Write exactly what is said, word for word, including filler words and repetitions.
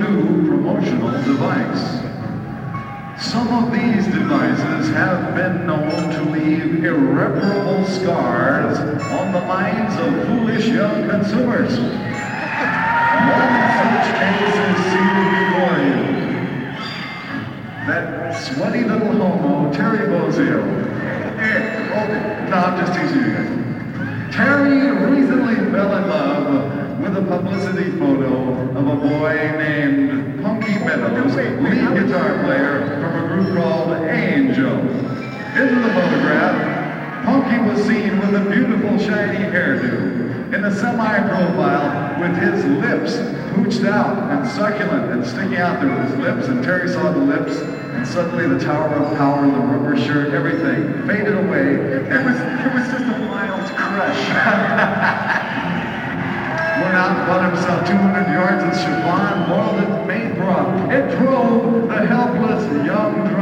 new promotional device. Some of these devices have been known to leave irreparable scars on the minds of foolish young consumers. One such case is seated before you. That sweaty little homo, Terry Bozzio. Eh, oh, no, I'm just teasing you guys. Terry recently fell in love with a publicity photo of a boy named Punky Meadows, lead guitar player from a group called Angel. In the photograph, Punky was seen with a beautiful shiny hairdo in a semi-profile with his lips pooched out and succulent and sticking out there with his lips, and Terry saw the lips, and suddenly the tower of power, the rubber shirt, everything faded away. It was, it was just a mild crush. Went out and bought himself two hundred yards of chiffon, boiled it, made broth. It drove the helpless young